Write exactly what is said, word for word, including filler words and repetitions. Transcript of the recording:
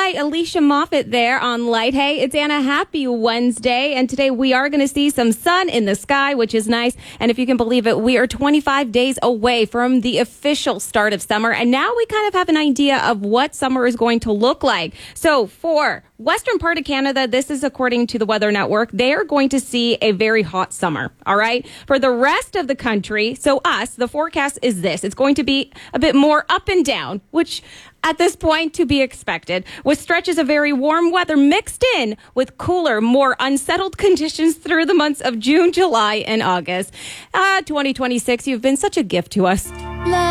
Hi, Alicia Moffat there on Light. Hey, it's Anna. Happy Wednesday. And today we are going to see some sun in the sky, which is nice. And if you can believe it, we are twenty-five days away from the official start of summer. And now we kind of have an idea of what summer is going to look like. So for western part of Canada, this is according to the Weather Network, they are going to see a very hot summer. All right. For the rest of the country, so us, the forecast is this. It's going to be a bit more up and down, which at this point to be expected, with stretches of very warm weather mixed in with cooler, more unsettled conditions through the months of June, July, and August. Ah, twenty twenty-six, you've been such a gift to us.